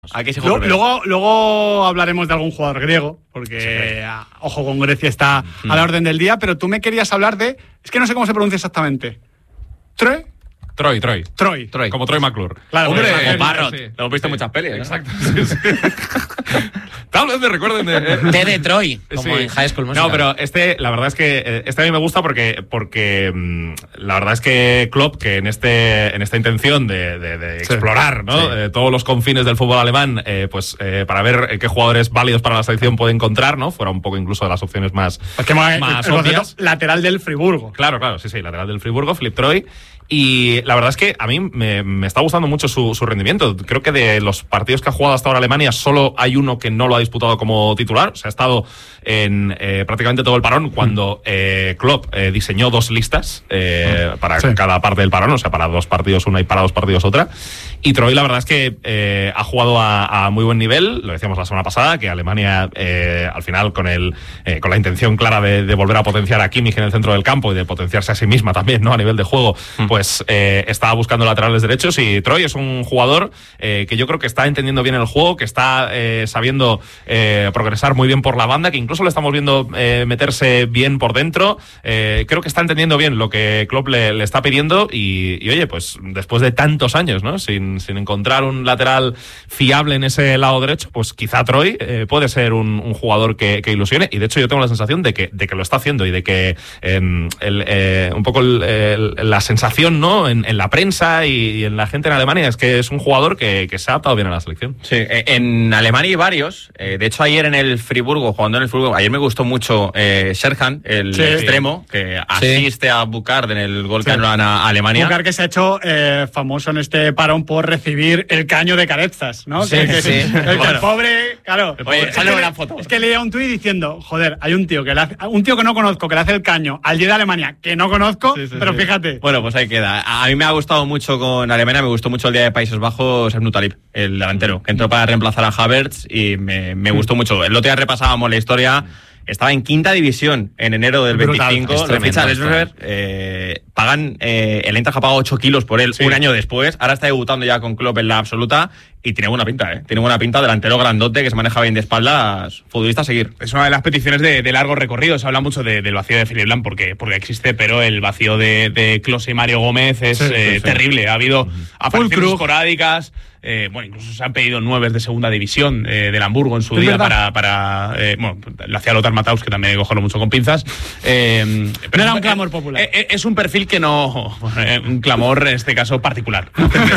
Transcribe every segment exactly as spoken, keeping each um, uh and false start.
Aquí se Luego, luego, luego hablaremos de algún jugador griego, porque sí, ojo con Grecia está mm. a la orden del día, pero tú me querías hablar de... Es que no sé cómo se pronuncia exactamente. ¿Troy? Troy, Troy. Troy. Troy. Como Troy McClure. Claro, hombre, o Barrot. Sí. Lo hemos visto en sí. muchas pelis, ¿no? Exacto. Sí, sí. Tal vez me recuerden de... De Detroit, como sí. en High School Musical. No, pero este, la verdad es que este a mí me gusta porque, porque mmm, la verdad es que Klopp, que en este en esta intención de, de, de sí. explorar, ¿no? Sí. Eh, todos los confines del fútbol alemán, eh, pues eh, para ver qué jugadores válidos para la selección puede encontrar, ¿no? Fuera un poco incluso de las opciones más, que más, más el, el obvias. Lateral del Friburgo. Claro, claro, sí, sí, lateral del Friburgo, Philipp Troy. Y la verdad es que a mí me, me está gustando mucho su, su rendimiento. Creo que de los partidos que ha jugado hasta ahora Alemania, solo hay uno que no lo ha disputado como titular. O sea, ha estado en eh, prácticamente todo el parón cuando eh, Klopp eh, diseñó dos listas eh, para sí. cada parte del parón, o sea, para dos partidos una y para dos partidos otra. Y Troy, la verdad es que eh, ha jugado a, a muy buen nivel. Lo decíamos la semana pasada, que Alemania, eh, al final, con el eh, con la intención clara de, de volver a potenciar a Kimmich en el centro del campo y de potenciarse a sí misma también, ¿no? A nivel de juego, pues Pues eh, estaba buscando laterales derechos y Troy es un jugador eh, que yo creo que está entendiendo bien el juego, que está eh, sabiendo eh, progresar muy bien por la banda, que incluso le estamos viendo eh, meterse bien por dentro. Eh, creo que está entendiendo bien lo que Klopp le, le está pidiendo y, y oye, pues después de tantos años, ¿no? Sin, sin encontrar un lateral fiable en ese lado derecho, pues quizá Troy eh, puede ser un, un jugador que, que ilusione, y de hecho yo tengo la sensación de que, de que lo está haciendo y de que eh, el, eh, un poco el, el, la sensación, ¿no? En, en la prensa y, y en la gente en Alemania es que es un jugador que, que se ha adaptado bien a la selección. Sí, en Alemania hay varios. Eh, de hecho, ayer en el Friburgo, jugando en el Friburgo, ayer me gustó mucho eh, Sherhan, el sí, extremo, sí. que asiste sí. a Bukard en el gol que sí. anulan a Alemania. Bukard, que se ha hecho eh, famoso en este parón por recibir el caño de Carezas, ¿no? Sí, que, que, sí. El, el, bueno. el pobre, claro. El pobre, es, que, una foto. es que leía un tuit diciendo, joder, hay un tío que le hace, un tío que no conozco que le hace el caño al diez de Alemania, que no conozco, sí, sí, pero sí. fíjate. Bueno, pues ahí queda. A mí me ha gustado mucho con Alemania, me gustó mucho el día de Países Bajos, Ebnu Talib, el delantero, que entró para reemplazar a Havertz y me, me gustó mucho. El otro día repasábamos la historia, estaba en quinta división en enero del veinticinco, lo ficha Lesberger, eh, pagan, eh, el Eintracht ha pagado ocho kilos por él sí. un año después, ahora está debutando ya con Klopp en la absoluta y tiene buena pinta, ¿eh? Tiene buena pinta, delantero grandote que se maneja bien de espaldas, futbolista a seguir. Es una de las peticiones de, de largo recorrido, se habla mucho de, del vacío de Philipp Lahm porque, porque existe, pero el vacío de, de Klose y Mario Gómez es sí, eh, sí. terrible, ha habido uh-huh. apariciones esporádicas. Eh, bueno, incluso se han pedido nueves de segunda división eh, del Hamburgo en su día verdad? para, para eh, bueno, lo hacía Lothar Matthaus, que también hay que cogerlo mucho con pinzas. Eh, pero no era un clamor popular. Eh, es un perfil que no, eh, un clamor en este caso particular.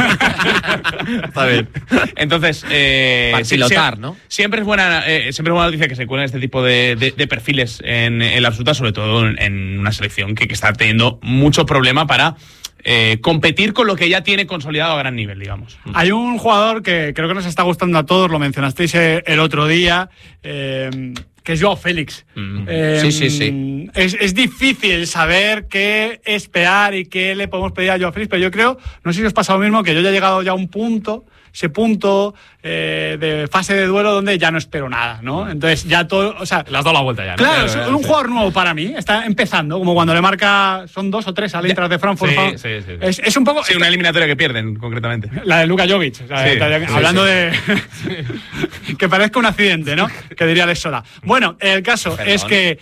Está bien. Entonces, eh, Lothar, ¿no? Siempre es buena, eh, siempre es buena noticia que se cuelen este tipo de, de, de perfiles en, en la absoluta, sobre todo en, en una selección que, que está teniendo mucho problema para Eh, competir con lo que ya tiene consolidado a gran nivel, digamos. Hay un jugador que creo que nos está gustando a todos, lo mencionasteis el otro día, eh, que es Joao Félix. Mm. Eh, sí, sí, sí. Es, es difícil saber qué esperar y qué le podemos pedir a Joao Félix, pero yo creo, no sé si os pasa lo mismo, que yo ya he llegado ya a un punto, ese punto eh, de fase de duelo donde ya no espero nada, ¿no? Entonces ya todo, o sea... Le has dado la vuelta ya, ¿no? Claro, es un jugador nuevo para mí, está empezando, como cuando le marca, son dos o tres al Eintracht de Frankfurt. Sí, sí, sí, sí. Es, es un poco... Sí, una eliminatoria que pierden, concretamente. La de Luka Jovic, o sea, sí, está, sí, hablando sí. de... que parezca un accidente, ¿no? Que diría Alex Sola. Bueno, el caso Perdón. es que...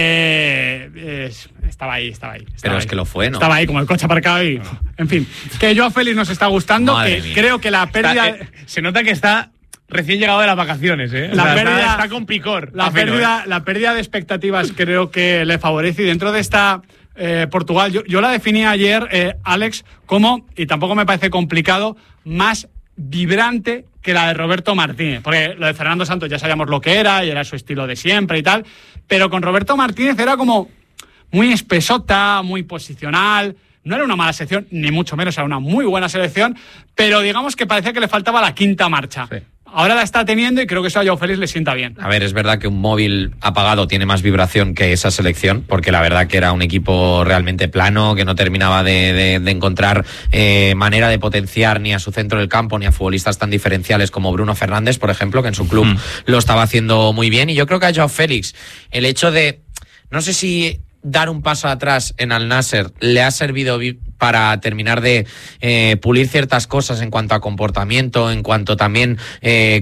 Eh, es, estaba ahí, estaba ahí. Estaba Pero ahí. es que lo fue, ¿no? Estaba ahí, como el coche aparcado y... En fin, que Joao Félix nos está gustando, Madre que mía. creo que la pérdida... Está, eh, se nota que está recién llegado de las vacaciones, ¿eh? La o sea, pérdida, está, está con picor. La pérdida, ¿eh? la pérdida de expectativas creo que le favorece, y dentro de esta eh, Portugal, yo, yo la definí ayer, eh, Alex, como, y tampoco me parece complicado, más vibrante que la de Roberto Martínez, porque lo de Fernando Santos ya sabíamos lo que era y era su estilo de siempre y tal, pero con Roberto Martínez era como muy espesota, muy posicional. No era una mala selección, ni mucho menos, era una muy buena selección, pero digamos que parecía que le faltaba la quinta marcha. Sí. Ahora la está teniendo y creo que eso a Joao Félix le sienta bien. A ver, es verdad que un móvil apagado tiene más vibración que esa selección, porque la verdad que era un equipo realmente plano, que no terminaba de, de, de encontrar eh, manera de potenciar ni a su centro del campo, ni a futbolistas tan diferenciales como Bruno Fernández, por ejemplo, que en su club mm. lo estaba haciendo muy bien. Y yo creo que a Joao Félix, el hecho de, no sé si dar un paso atrás en Al Nassr le ha servido para terminar de eh, pulir ciertas cosas en cuanto a comportamiento, en cuanto también eh,